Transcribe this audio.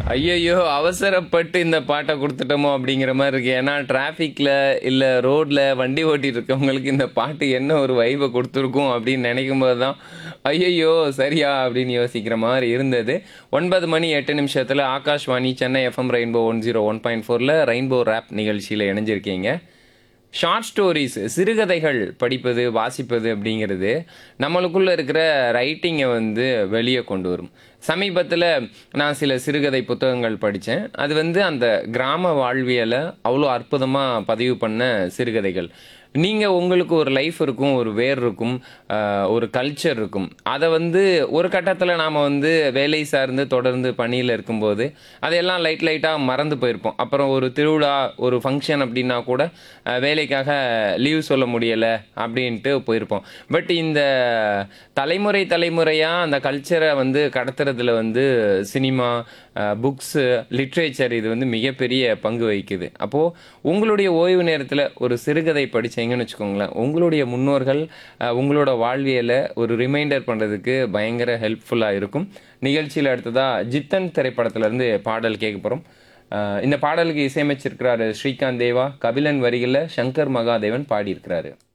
ஐயையோ! அவசரப்பட்டு இந்த பாட்ட குடுத்துட்டோமோ! அப்படிங்கிற மாரி இருக்கு. ஏன்னா டிராஃபிக்ல, இல்ல ரோட்ல வண்டி ஓட்டிட்டு இருக்கவங்களுக்கு இந்த பாட்டு என்ன ஒரு வைப குடுத்துருக்கும் அப்படின்னு நெனைக்கும்போது தான், ஐயையோ! சரியா? அப்படின்னு யோசிக்கிற மாரி இருந்தது. 9 மணி 8 நிமிஷத்துல Akashvani Chennai FM rainbow 101.4ல rainbow rap நிகழ்ச்சியில இணைஞ்சிருக்கீங்க. ஷார்ட் ஸ்டோரீஸ் சிறுகதைகள் படிப்பது, வாசிப்பது அப்படிங்கிறது நம்மளுக்குள்ள இருக்கிற ரைட்டிங்க வந்து வெளிய கொண்டு வரும். சமீபத்தில நான் சில சிறுகதை புத்தகங்கள் படிச்சேன். அது வந்து அந்த கிராம வாழ்வியல அவ்வளோ அற்புதமா பதிவு பண்ண சிறுகதைகள். நீங்க உங்களுக்கு ஒரு லைஃப் இருக்கும், ஒரு வேர் இருக்கும், ஒரு கல்ச்சர் இருக்கும். அத வந்து ஒரு கட்டத்தில நாம வந்து வேலை சார்ந்து தொடர்ந்து பணியில இருக்கும்போது, அதையெல்லாம் லைட்டா மறந்து போயிருப்போம். அப்புறம் ஒரு திருவிழா, ஒரு ஃபங்ஷன் அப்டின்னா கூட வேலைக்காக லீவ் சொல்ல முடியல அப்டின்ட்டு போயிருப்போம். பட் இந்த தலைமுறையா அந்த கல்ச்சர வந்து கடத்துறதுல வந்து சினிமா, புக்ஸு, லிட்ரேச்சர் இது வந்து மிகப்பெரிய பங்கு வகிக்குது. அப்போ உங்களுடைய ஓய்வு நேரத்தில ஒரு சிறுகதை படிச்சீங்கன்னு வச்சுக்கோங்களேன், உங்களுடைய முன்னோர்கள் உங்களோட வாழ்வியல ஒரு ரிமைண்டர் பண்றதுக்கு பயங்கர ஹெல்ப்ஃபுல்லா இருக்கும். நிகழ்ச்சியில அடுத்ததா ஜித்தன் திரைப்படத்திலருந்து பாடல் கேட்க போறோம். இந்த பாடலுக்கு இசையமைச்சிருக்கிறாரு ஸ்ரீகாந்த் தேவா, கபிலன் வரிகள்ல சங்கர் மகாதேவன் பாடியிருக்கிறாரு.